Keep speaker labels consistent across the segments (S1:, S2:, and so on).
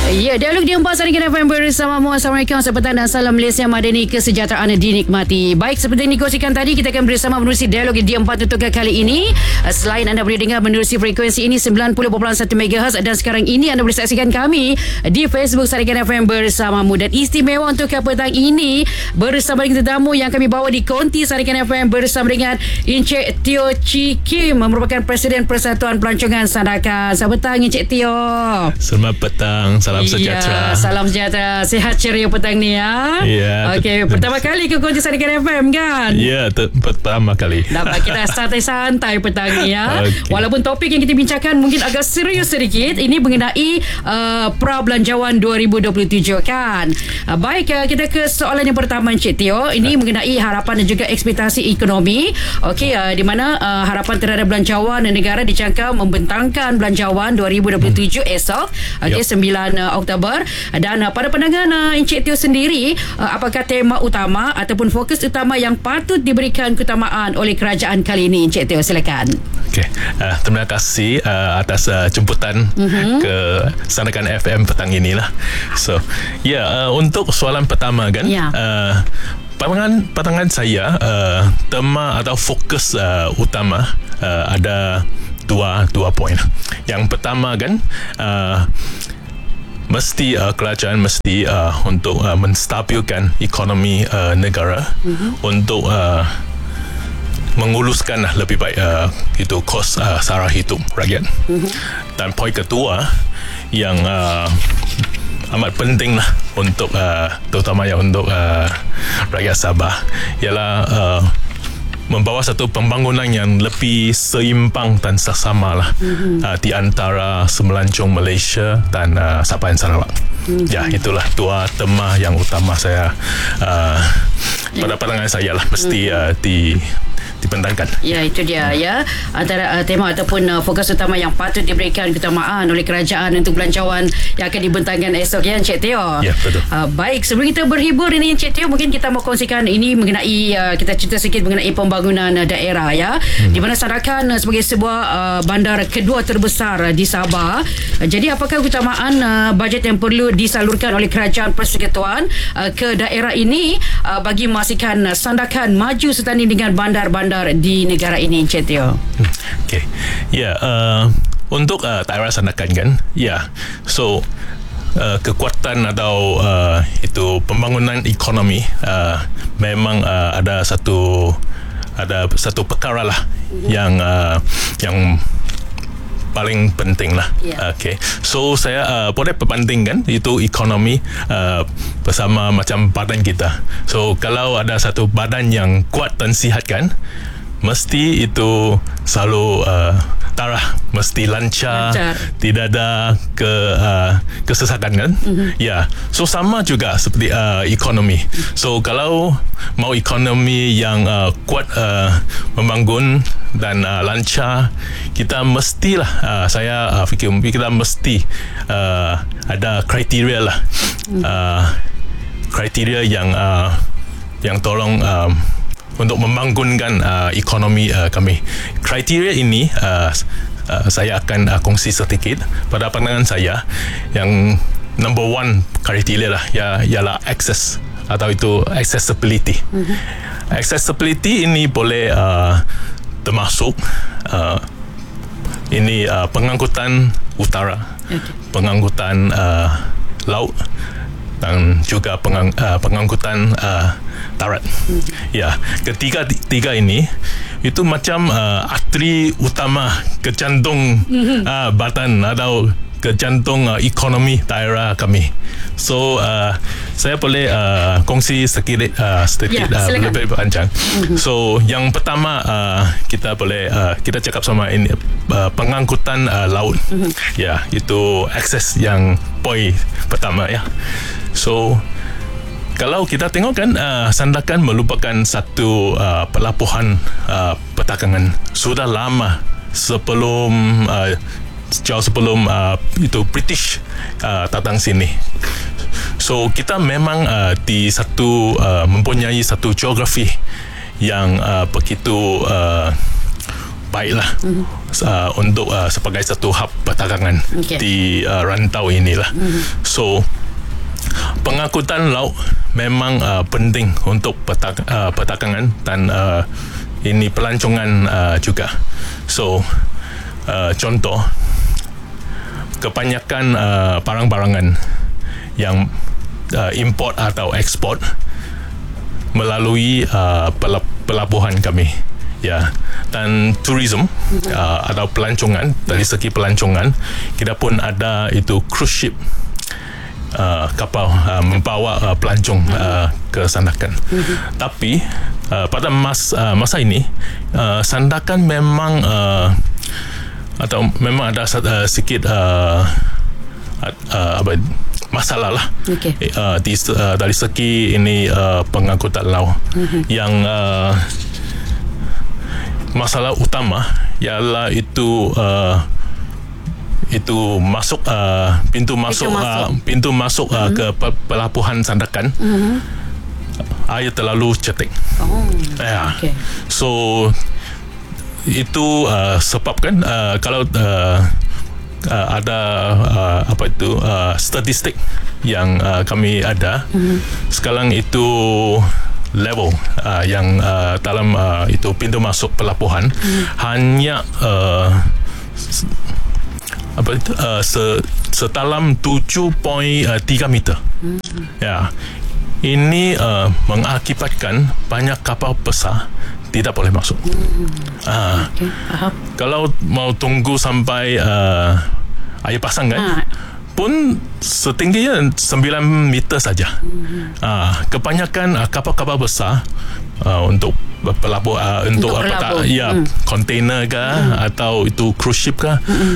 S1: Ya, dialog di 4 Saringan FM bersamamu. Assalamualaikum, selamat petang dan salam Malaysia Madani, kesejahteraan dinikmati. Baik, seperti yang dikongsikan tadi, kita akan bersama menerusi dialog di 4 untuk kali ini. Selain anda boleh dengar menerusi frekuensi ini 90.1 MHz, dan sekarang ini anda boleh saksikan kami di Facebook Saringan FM bersamamu. Dan istimewa untuk petang ini bersama dengan tetamu yang kami bawa di konti Saringan FM bersama dengan Encik Teo Chee Kim, merupakan Presiden Persatuan Pelancongan Sandakan. Selamat petang Encik Teo.
S2: Selamat petang. Salam sejahtera.
S1: Salam sejahtera. Sihat ceria petang ni ya.
S2: Ya.
S1: Okey, pertama kali ke konti Saringan FM kan?
S2: Ya, pertama kali.
S1: Dapat kita santai-santai petang ni ya.
S2: Okay.
S1: Walaupun topik yang kita bincangkan mungkin agak serius sedikit, ini mengenai pra-belanjawan 2027 kan. Baik, kita ke soalan yang pertama Encik Teo. Ini mengenai harapan dan juga ekspektasi ekonomi. Okey, di mana harapan terhadap belanjawan negara dijangka membentangkan belanjawan 2027 esok. Okey, 9 Oktober. Dan pada pandangan Encik Teo sendiri, apakah tema utama ataupun fokus utama yang patut diberikan keutamaan oleh kerajaan kali ini? Encik Teo, silakan.
S2: Okay. Terima kasih atas jemputan ke Sandakan FM petang inilah. So, untuk soalan pertama kan, pandangan saya, tema atau fokus utama ada dua poin. Yang pertama kan, mesti kerajaan mesti untuk menstabilkan ekonomi negara, untuk menguluskan lebih baik itu kos sara hidup rakyat. Dan poin kedua yang amat penting lah untuk terutamanya untuk rakyat Sabah ialah membawa satu pembangunan yang lebih seimbang dan seksama lah di antara Semenanjung Malaysia dan Sabah dan Sarawak. Ya, itulah dua tema yang utama saya pada pandangan saya lah mesti dibentangkan. Ya, itu dia ya. Antara tema ataupun fokus utama yang patut diberikan keutamaan oleh kerajaan untuk belanjawan yang akan dibentangkan esok ya Encik Teo. Ya, betul. Baik, sebelum kita berhibur ini Encik Teo, mungkin kita mau kongsikan ini mengenai kita cerita sedikit mengenai pembangunan daerah ya. Di mana Sandakan sebagai sebuah bandar kedua terbesar di Sabah. Jadi apakah keutamaan bajet yang perlu disalurkan oleh kerajaan persekutuan ke daerah ini bagi memastikan Sandakan maju setanding dengan bandar-bandar di negara ini Encik Teo? Okey. Ya, untuk daerah Sandakan kan. Ya. So kekuatan atau itu pembangunan ekonomi memang ada satu perkara lah yang paling penting lah. Okay. So saya boleh perbandingkan itu ekonomi bersama macam badan kita. So kalau ada satu badan yang kuat dan sihat kan, mesti itu selalu darah mesti lancar. Tidak ada kesesakan kan. Ya, so sama juga seperti ekonomi. So kalau mau ekonomi yang kuat, membangun dan lancar, kita mestilah saya fikir kita mesti ada kriteria lah, kriteria yang tolong untuk membangunkan ekonomi kami. Kriteria ini saya akan kongsi sedikit. Pada pandangan saya, yang number one kriteria lah ialah access atau itu accessibility. Accessibility ini boleh termasuk ini pengangkutan udara, pengangkutan laut dan juga pengangkutan darat. Ya, ketiga ini itu macam arteri utama ke jantung badan atau ke jantung ekonomi daerah kami. So saya boleh kongsi sedikit lebih panjang. So yang pertama kita boleh kita cakap sama ini pengangkutan laut. Ya, itu akses yang poin pertama ya. So kalau kita tengok kan, Sandakan merupakan satu pelabuhan perdagangan sudah lama jauh sebelum itu British datang sini. So kita memang mempunyai satu geografi yang begitu baiklah untuk sebagai satu hub perdagangan di rantau inilah. So pengangkutan laut memang penting untuk perdagangan dan ini pelancongan juga. So contoh, kebanyakan barang-barangan yang import atau ekspor melalui pelabuhan kami, ya, dan tourism atau pelancongan. Dari segi pelancongan, kita pun ada itu cruise ship, kapal membawa pelancong ke Sandakan. Tapi pada masa ini Sandakan memang atau memang ada sedikit masalah lah, dari segi ini pengangkutan laut. Yang masalah utama ialah itu masuk pintu masuk ke pelabuhan Sandakan. Air terlalu cetek. So itu sebabkan kalau ada statistik yang kami ada sekarang, itu level yang dalam itu pintu masuk pelabuhan hanya sedalam 7.3 meter. Ya, ini mengakibatkan banyak kapal besar tidak boleh masuk. Kalau mau tunggu sampai air pasang kan, pun setingginya 9 meter saja. Kebanyakan kapal-kapal besar untuk pelabuhan, untuk kontainer ke atau itu cruise ship ke,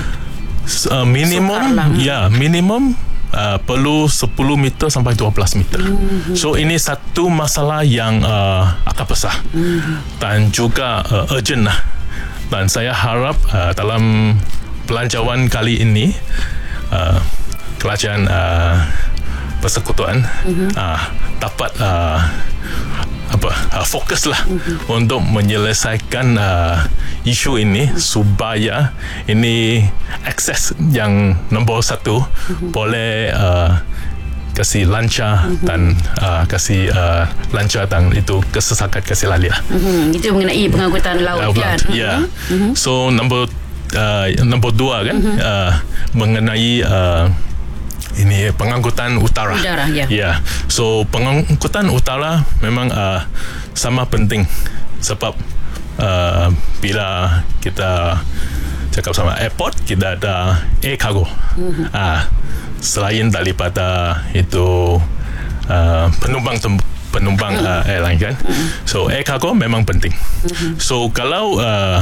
S2: minimum perlu 10 meter sampai 12 meter. So ini satu masalah yang agak besar dan juga urgent lah. Dan saya harap dalam pelancongan kali ini kerajaan persekutuan dapat fokus lah untuk menyelesaikan isu ini supaya ini akses yang nombor 1 boleh kasih lancar dan kasih lancar dan itu kesesakan kasih lali lah.
S1: Itu mengenai pengangkutan laut kan.
S2: So nombor 2 kan, mengenai ini pengangkutan udara. So pengangkutan udara memang sama penting, sebab bila kita cakap sama airport, kita ada air cargo. Selain daripada itu penumpang airline kan. So air cargo memang penting. So kalau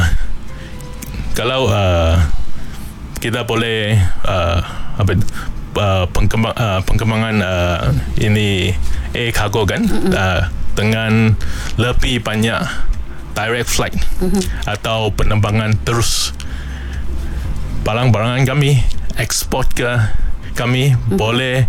S2: kita boleh pengembangan ini air cargo kan, dengan lebih banyak direct flight atau penerbangan terus, barang-barangan kami ekspor ke kami boleh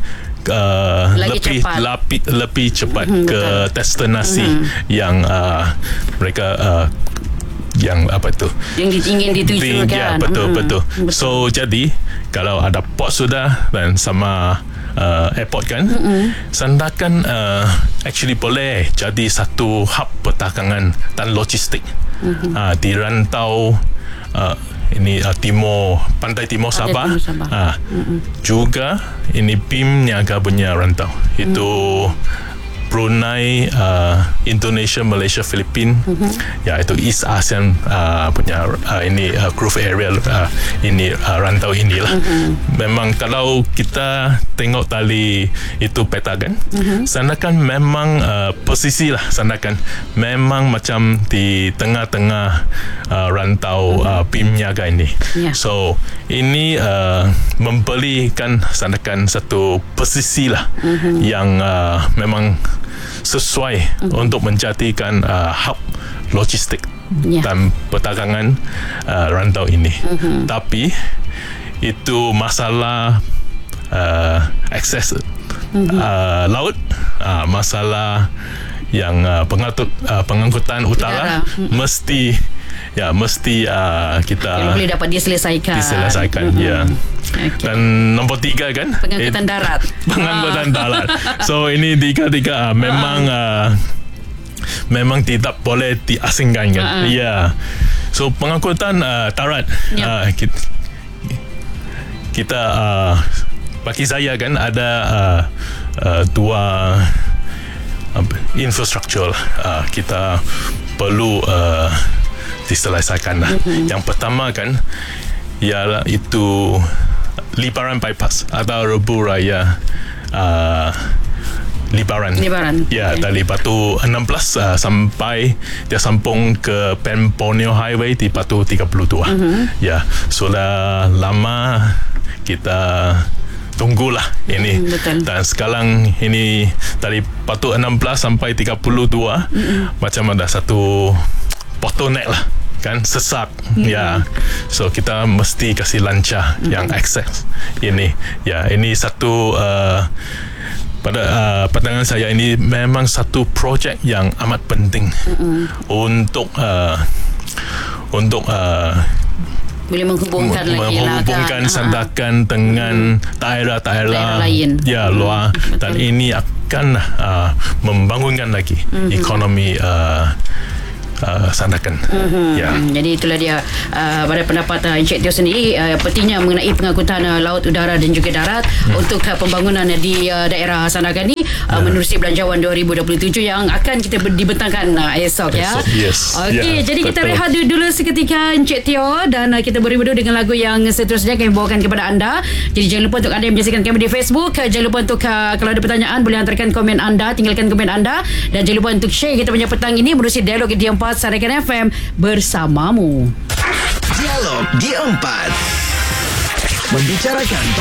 S2: lebih cepat ke destinasi yang mereka yang
S1: ingin dituju kan.
S2: Betul. So jadi kalau ada port sudah dan sama airport kan, Sandakan actually boleh jadi satu hub perdagangan dan logistik di rantau ini pantai timur Sabah. Juga ini BIM Niaga punya rantau itu Brunei, Indonesia, Malaysia, Filipina, ya itu East ASEAN punya ini groove area ini rantau inilah. Memang kalau kita tengok tali itu peta kan, Sandakan memang posisi lah, Sandakan memang macam di tengah-tengah rantau BIM Niaga ini. So ini memberikan Sandakan satu posisi lah yang memang sesuai untuk menjadikan hub logistik dan perdagangan rantau ini. Tapi itu masalah akses laut, masalah yang pengangkutan utara mesti ya mesti kita
S1: boleh dapat diselesaikan.
S2: Ya. Okay. Dan nombor 3 kan,
S1: pengangkutan darat.
S2: Pengangkutan darat. So ini tiga memang tidak boleh diasingkan kan. Ya. So pengangkutan darat kita bagi saya kan ada dua infrastruktur kita perlu diselesaikan lah. Yang pertama kan ialah itu Libaran Bypass atau Rebu Raya Libaran. Ya, dari Batu 16 sampai dia sambung ke Pan Borneo Highway di Batu 32. Ya, sudah lama kita tunggulah ini.
S1: Betul.
S2: Dan sekarang ini dari Batu 16 sampai 32 macam ada satu bottleneck lah kan, sesak. Ya, so kita mesti kasih lancar yang akses ini. Ya, ini satu pada pandangan saya ini memang satu projek yang amat penting untuk
S1: boleh menghubungkan
S2: Sandakan dengan daerah-daerah
S1: lain.
S2: Ya, luar. Dan ini akan membangunkan lagi ekonomi Sandakan. Ya.
S1: Jadi itulah dia pada pendapat Encik Teo sendiri, pentingnya mengenai pengangkutan laut, udara dan juga darat untuk pembangunan di daerah Sandakan ni menerusi Belanjawan 2027 yang akan kita dibentangkan esok ya.
S2: Yes.
S1: Okey, jadi kita rehat dulu seketika Encik Teo dan kita berburu dengan lagu yang seterusnya kami bawakan kepada anda. Jadi jangan lupa untuk anda yang menyaksikan kami di Facebook, jangan lupa untuk kalau ada pertanyaan boleh hantarkan komen anda, tinggalkan komen anda, dan jangan lupa untuk share kita punya petang ini menerusi Dialog di 4 Sandakan FM bersamamu.
S3: Dialog di 4 membicarakan